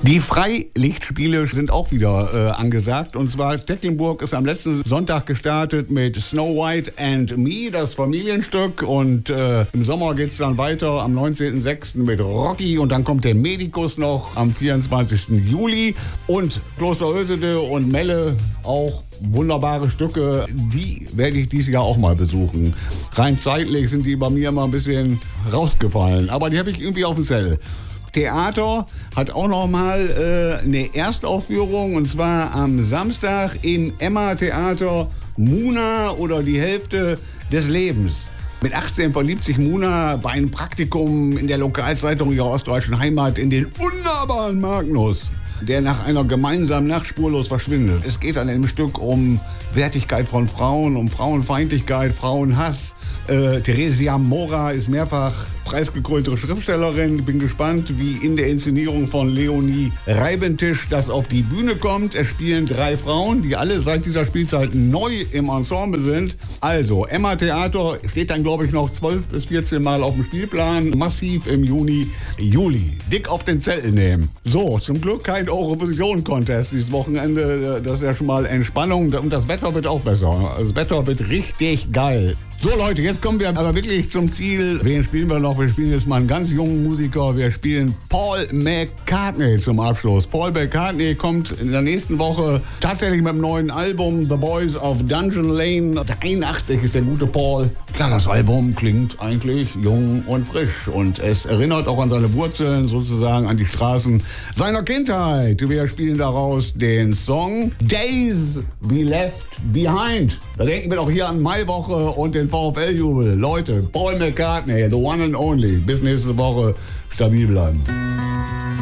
Die Freilichtspiele sind auch wieder angesagt. Und zwar Tecklenburg ist am letzten Sonntag gestartet mit Snow White and Me, das Familienstück. Und im Sommer geht es dann weiter am 19.06. mit Rocky. Und dann kommt der Medikus noch am 24. Juli. Und Kloster Ösede und Melle auch. Wunderbare Stücke, die werde ich dieses Jahr auch mal besuchen. Rein zeitlich sind die bei mir immer ein bisschen rausgefallen, aber die habe ich irgendwie auf dem Zettel. Theater hat auch noch mal eine Erstaufführung, und zwar am Samstag im Emma-Theater Muna oder die Hälfte des Lebens. Mit 18 verliebt sich Muna bei einem Praktikum in der Lokalzeitung ihrer ostdeutschen Heimat in den wunderbaren Magnus, der nach einer gemeinsamen Nacht spurlos verschwindet. Es geht an dem Stück um Wertigkeit von Frauen, um Frauenfeindlichkeit, Frauenhass. Theresia Mora ist mehrfach preisgekrönte Schriftstellerin. Ich bin gespannt, wie in der Inszenierung von Leonie Reibentisch das auf die Bühne kommt. Es spielen 3 Frauen, die alle seit dieser Spielzeit neu im Ensemble sind. Also, Emma Theater steht dann, glaube ich, noch 12 bis 14 Mal auf dem Spielplan. Massiv im Juni, Juli. Dick auf den Zettel nehmen. So, zum Glück kein Eurovision-Contest dieses Wochenende. Das ist ja schon mal Entspannung. Und das Wetter wird auch besser. Das Wetter wird richtig geil. So Leute, jetzt kommen wir aber wirklich zum Ziel. Wen spielen wir noch? Wir spielen jetzt mal einen ganz jungen Musiker. Wir spielen Paul McCartney zum Abschluss. Paul McCartney kommt in der nächsten Woche tatsächlich mit dem neuen Album The Boys of Dungeon Lane. 83 ist der gute Paul. Ja, das Album klingt eigentlich jung und frisch. Und es erinnert auch an seine Wurzeln, sozusagen an die Straßen seiner Kindheit. Wir spielen daraus den Song Days We Left Behind. Da denken wir doch hier an Maiwoche und den VfL-Jubel. Leute, Paul McCartney, the one and only. Bis nächste Woche stabil bleiben.